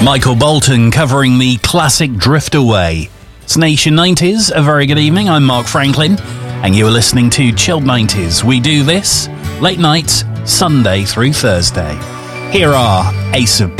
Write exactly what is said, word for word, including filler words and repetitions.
Michael Bolton covering the classic Drift Away. It's Nation nineties. A very good evening. I'm Mark Franklin, and you are listening to Chilled nineties. We do this late nights, Sunday through Thursday. Here are Ace of